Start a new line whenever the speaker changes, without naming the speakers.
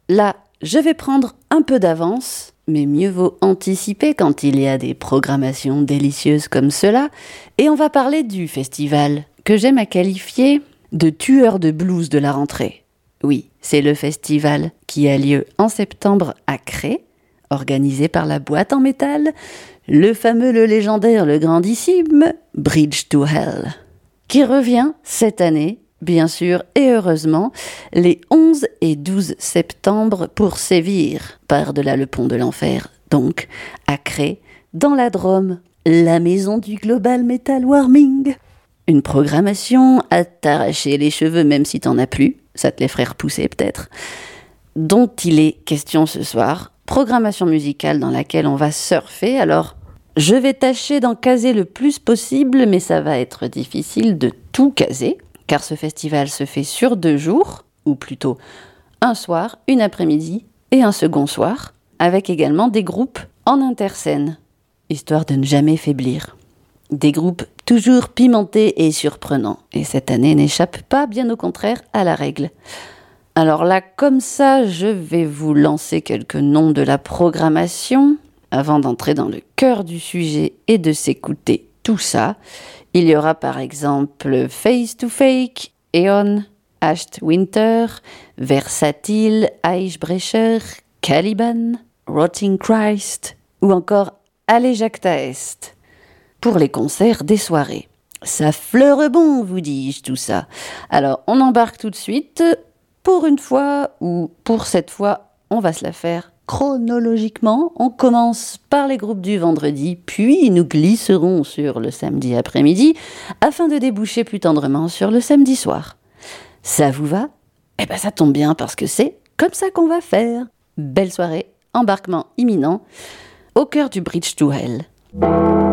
là, je vais prendre un peu d'avance, mais mieux vaut anticiper quand il y a des programmations délicieuses comme cela, et on va parler du festival que j'aime à qualifier de tueur de blues de la rentrée. Oui, c'est le festival qui a lieu en septembre à Cré, organisé par la boîte en métal, le fameux, le légendaire, le grandissime Bridge to Hell, qui revient cette année, bien sûr et heureusement, les 11 et 12 septembre pour sévir par-delà le pont de l'enfer, donc à Cré, dans la Drôme, la maison du Global Metal Warming. Une programmation à t'arracher les cheveux même si t'en as plus, ça te les ferait repousser peut-être, dont il est question ce soir. Programmation musicale dans laquelle on va surfer, alors je vais tâcher d'en caser le plus possible, mais ça va être difficile de tout caser, car ce festival se fait sur 2 jours, ou plutôt un soir, une après-midi et un second soir, avec également des groupes en interscène, histoire de ne jamais faiblir. Des groupes toujours pimentés et surprenants, et cette année n'échappe pas, bien au contraire, à la règle. Alors là, comme ça, je vais vous lancer quelques noms de la programmation. Avant d'entrer dans le cœur du sujet et de s'écouter tout ça, il y aura par exemple Face to Fake, Eon, Ashed Winter, Versatile, Eichbrecher, Caliban, Rotting Christ ou encore Allejacta Est. Pour les concerts des soirées. Ça fleure bon, vous dis-je, tout ça. Alors, on embarque tout de suite. Pour une fois, ou pour cette fois, on va se la faire chronologiquement. On commence par les groupes du vendredi, puis nous glisserons sur le samedi après-midi, afin de déboucher plus tendrement sur le samedi soir. Ça vous va ? Eh ben ça tombe bien, parce que c'est comme ça qu'on va faire. Belle soirée, embarquement imminent, au cœur du Bridge to Hell.